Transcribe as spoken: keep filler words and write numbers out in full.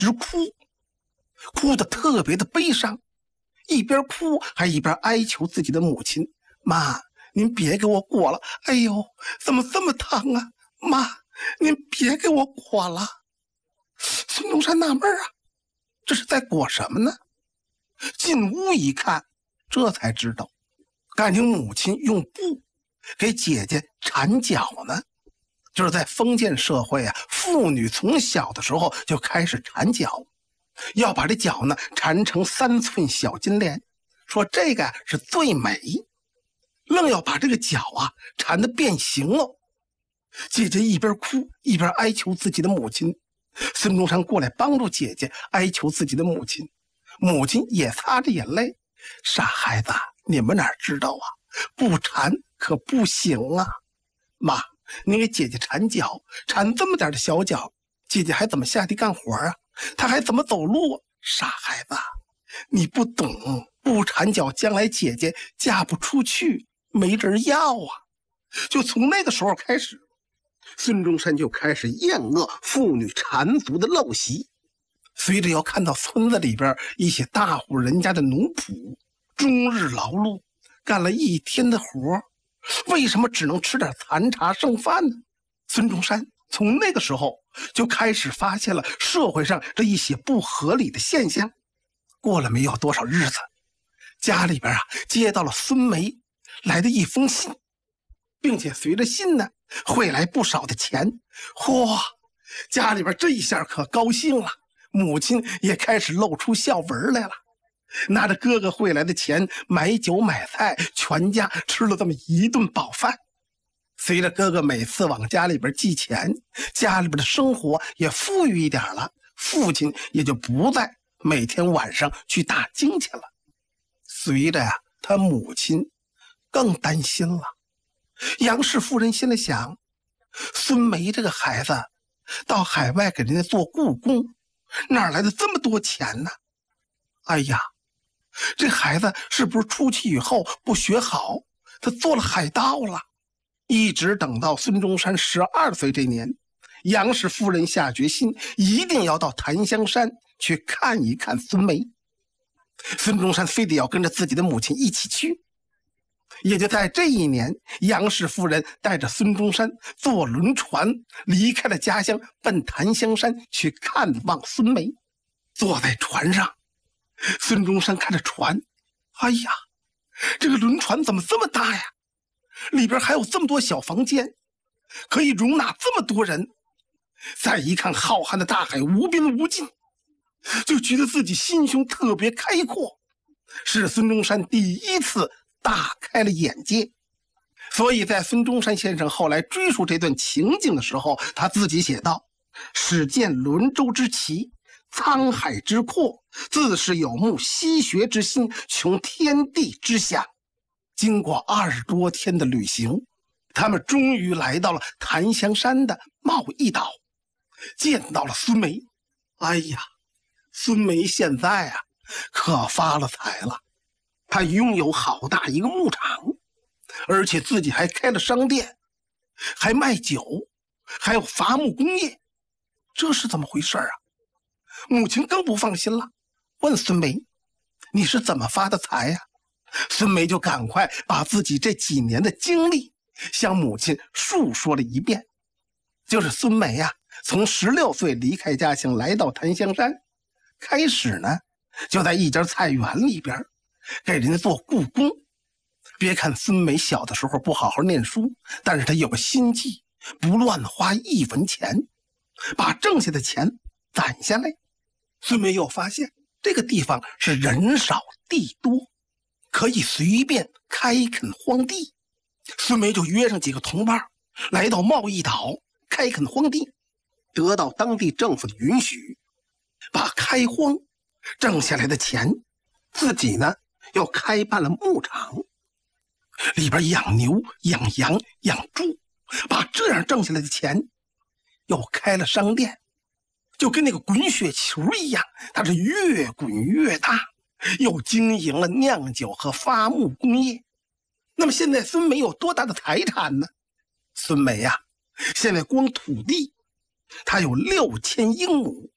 直哭，哭得特别的悲伤，一边哭还一边哀求自己的母亲：妈，您别给我裹了，哎呦，怎么这么疼啊，妈，您别给我裹了。孙中山纳闷啊，这是在裹什么呢？进屋一看，这才知道感情母亲用布给姐姐缠脚呢。就是在封建社会啊，妇女从小的时候就开始缠脚，要把这脚呢缠成三寸小金莲，说这个是最美，愣要把这个脚啊缠得变形了。姐姐一边哭一边哀求自己的母亲，孙中山过来帮助姐姐哀求自己的母亲，母亲也擦着眼泪：傻孩子，你们哪知道啊，不缠可不行啊，妈，你给姐姐缠脚，缠这么点的小脚，姐姐还怎么下地干活啊？她还怎么走路啊？傻孩子，你不懂，不缠脚，将来姐姐嫁不出去，没人要啊。就从那个时候开始，孙中山就开始厌恶妇女缠足的陋习。随着要看到村子里边一些大户人家的奴仆，终日劳碌，干了一天的活，为什么只能吃点残茶剩饭呢？孙中山从那个时候就开始发现了社会上这一些不合理的现象。过了没有多少日子，家里边啊接到了孙梅来的一封信，并且随着信呢汇来不少的钱。嚯，家里边这一下可高兴了，母亲也开始露出笑纹来了，拿着哥哥汇来的钱买酒买菜，全家吃了这么一顿饱饭。随着哥哥每次往家里边寄钱，家里边的生活也富裕一点了，父亲也就不再每天晚上去打更去了。随着呀、啊，他母亲更担心了。杨氏夫人心里想，孙梅这个孩子到海外给人家做雇工，哪来的这么多钱呢？哎呀，这孩子是不是出去以后不学好，他做了海盗了？一直等到孙中山十二岁这年，杨氏夫人下决心一定要到檀香山去看一看孙梅。孙中山非得要跟着自己的母亲一起去。也就在这一年，杨氏夫人带着孙中山坐轮船离开了家乡，奔檀香山去看望孙梅。坐在船上，孙中山看着船，哎呀，这个轮船怎么这么大呀？里边还有这么多小房间，可以容纳这么多人。再一看浩瀚的大海无边无尽，就觉得自己心胸特别开阔，是孙中山第一次大开了眼界。所以在孙中山先生后来追溯这段情景的时候，他自己写道：始见轮舟之奇，沧海之阔，自是有目西学之心，穷天地之想。经过二十多天的旅行，他们终于来到了檀香山的贸易岛，见到了孙梅。哎呀，孙梅现在啊可发了财了，他拥有好大一个牧场，而且自己还开了商店，还卖酒，还有伐木工业。这是怎么回事啊？母亲更不放心了，问孙梅：你是怎么发的财呀？孙梅就赶快把自己这几年的经历向母亲述说了一遍。就是孙梅呀、啊，从十六岁离开家乡来到檀香山，开始呢就在一家菜园里边给人家做雇工。别看孙梅小的时候不好好念书，但是她有个心计，不乱花一文钱，把挣下的钱攒下来。孙梅又发现这个地方是人少地多，可以随便开垦荒地。孙梅就约上几个同伴来到贸易岛开垦荒地，得到当地政府的允许，把开荒挣下来的钱自己呢又开办了牧场，里边养牛养羊养猪，把这样挣下来的钱又开了商店，就跟那个滚雪球一样，它是越滚越大，又经营了酿酒和发木工业。那么现在孙梅有多大的财产呢？孙梅啊，现在光土地它有六千英亩，